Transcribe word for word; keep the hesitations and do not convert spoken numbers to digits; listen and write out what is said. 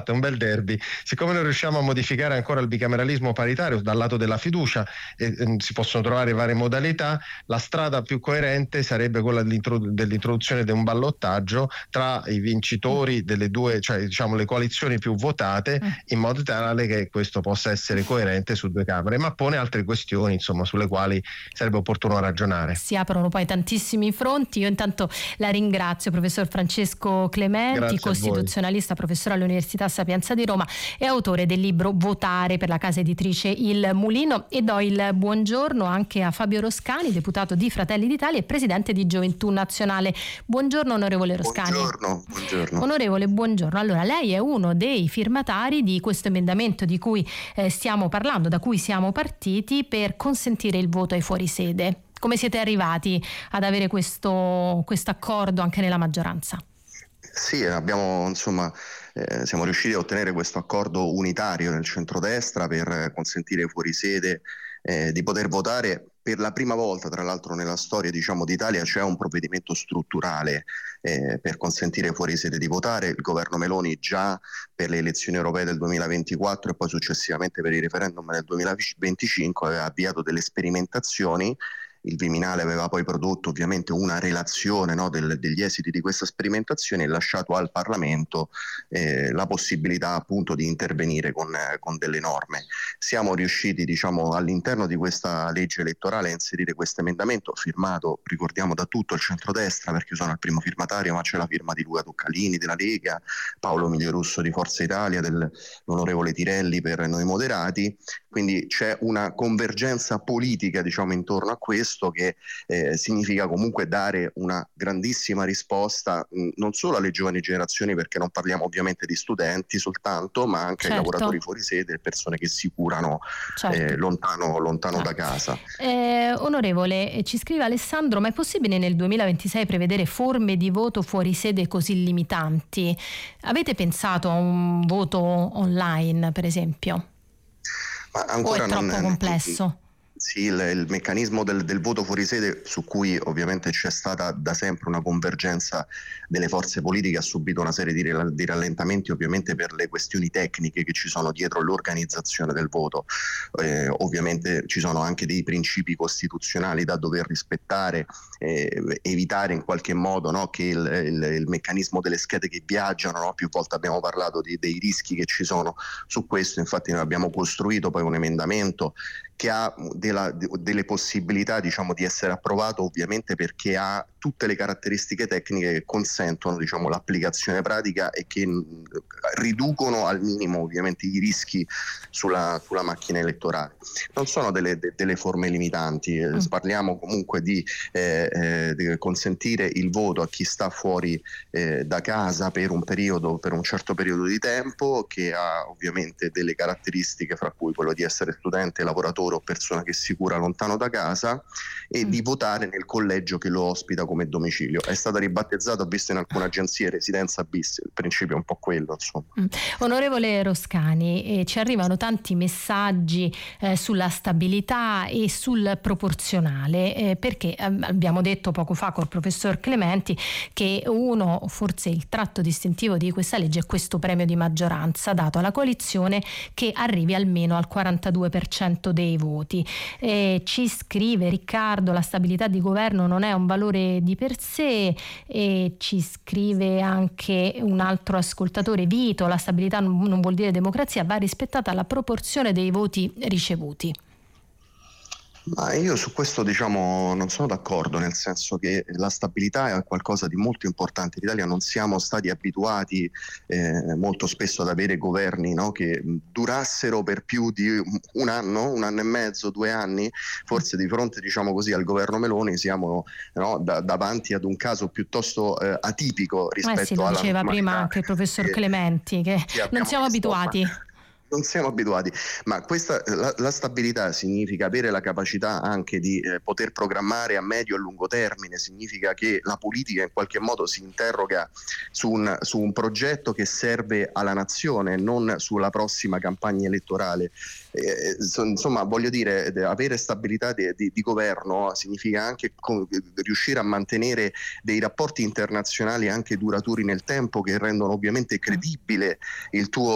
esatto, è un bel derby. Siccome non riusciamo a modificare ancora il bicameralismo paritario dal lato della fiducia, e, e, si possono trovare varie modalità, la strada più coerente sarebbe quella dell'introdu- dell'introduzione di un ballottaggio tra i vincitori delle due, cioè diciamo le coalizioni più votate, in modo tale che questo possa essere coerente su due Camere, ma pone altre questioni, insomma, sulle quali sarebbe opportuno ragionare. Si aprono poi tantissimi fronti. Io intanto la ringrazio, professor Francesco Clementi, Grazie costituzionalista, professore all'Università Sapienza di Roma e autore del libro Votare per la casa editrice Il Mulino, e do il buongiorno anche a Fabio Roscani, deputato di Fratelli d'Italia e presidente di Gioventù Nazionale. Buongiorno onorevole Roscani. Buongiorno, buongiorno. Onorevole, buongiorno. Allora, lei è uno dei firmatari di questo emendamento di cui eh, stiamo parlando, da cui siamo partiti, per consentire il voto ai fuorisede. Come siete arrivati ad avere questo accordo anche nella maggioranza? Sì, abbiamo insomma eh, siamo riusciti a ottenere questo accordo unitario nel centrodestra per consentire ai fuorisede eh, di poter votare. Per la prima volta, tra l'altro, nella storia diciamo d'Italia c'è un provvedimento strutturale eh, per consentire ai fuorisede di votare. Il governo Meloni già per le elezioni europee del duemilaventiquattro e poi successivamente per il referendum del duemilaventicinque aveva avviato delle sperimentazioni. Il Viminale aveva poi prodotto ovviamente una relazione, no, del, degli esiti di questa sperimentazione e lasciato al Parlamento eh, la possibilità appunto di intervenire con, eh, con delle norme. Siamo riusciti diciamo all'interno di questa legge elettorale a inserire questo emendamento firmato, ricordiamo, da tutto il centrodestra, perché io sono il primo firmatario, ma c'è la firma di Luca Toccalini della Lega, Paolo Migliorusso di Forza Italia, dell'onorevole Tirelli per Noi Moderati, quindi c'è una convergenza politica diciamo intorno a questo, che eh, significa comunque dare una grandissima risposta mh, non solo alle giovani generazioni, perché non parliamo ovviamente di studenti soltanto, ma anche certo. ai lavoratori fuori sede e persone che si curano certo. eh, lontano, lontano certo. da casa. Eh, onorevole, ci scrive Alessandro: ma è possibile nel duemilaventisei prevedere forme di voto fuori sede così limitanti? Avete pensato a un voto online, per esempio? Ma ancora o è troppo non, complesso? Sì, il, il meccanismo del, del voto fuori sede, su cui ovviamente c'è stata da sempre una convergenza delle forze politiche, ha subito una serie di, di rallentamenti ovviamente per le questioni tecniche che ci sono dietro l'organizzazione del voto. Eh, ovviamente ci sono anche dei principi costituzionali da dover rispettare, eh, evitare in qualche modo no, che il, il, il meccanismo delle schede che viaggiano, no? Più volte abbiamo parlato di, dei rischi che ci sono su questo, infatti noi abbiamo costruito poi un emendamento che ha della, delle possibilità diciamo di essere approvato, ovviamente perché ha tutte le caratteristiche tecniche che consentono diciamo l'applicazione pratica e che mh, riducono al minimo ovviamente i rischi sulla, sulla macchina elettorale. Non sono delle, de, delle forme limitanti, eh, mm. parliamo comunque di, eh, eh, di consentire il voto a chi sta fuori eh, da casa per un periodo, per un certo periodo di tempo, che ha ovviamente delle caratteristiche, fra cui quello di essere studente, lavoratore o persona che si cura lontano da casa, e mm. di votare nel collegio che lo ospita come domicilio. È stata ribattezzata, ho visto in alcune agenzie, residenza bis, il principio è un po' quello insomma. Mm. Onorevole Roscani, eh, ci arrivano tanti messaggi eh, sulla stabilità e sul proporzionale, eh, perché eh, abbiamo detto poco fa col professor Clementi che uno, forse il tratto distintivo di questa legge, è questo premio di maggioranza dato alla coalizione che arrivi almeno al quarantadue per cento dei voti. Eh, ci scrive Riccardo: la stabilità di governo non è un valore di per sé, e ci scrive anche un altro ascoltatore, Vito: la stabilità non vuol dire democrazia, va rispettata la proporzione dei voti ricevuti. Ma io su questo diciamo non sono d'accordo, nel senso che la stabilità è qualcosa di molto importante. In Italia non siamo stati abituati eh, molto spesso ad avere governi no, che durassero per più di un anno, un anno e mezzo, due anni. Forse di fronte diciamo così al governo Meloni siamo no, da, davanti ad un caso piuttosto eh, atipico rispetto eh sì, lo alla diceva prima anche il professor Clementi, che non siamo visto, abituati. Ma... Non siamo abituati, ma questa, la, la stabilità significa avere la capacità anche di eh, poter programmare a medio e lungo termine, significa che la politica in qualche modo si interroga su un, su un progetto che serve alla nazione, non sulla prossima campagna elettorale. Eh, insomma, voglio dire, avere stabilità di, di, di governo significa anche con, riuscire a mantenere dei rapporti internazionali anche duraturi nel tempo, che rendono ovviamente credibile il tuo